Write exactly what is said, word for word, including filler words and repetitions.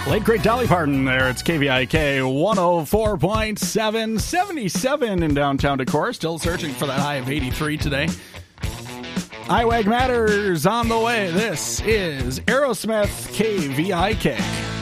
Late great Dolly Parton there. It's K V I K one oh four point seven, seventy-seven in downtown Decorah. Still searching for that high of eighty-three today. I W A G Matters on the way. This is Aerosmith K V I K.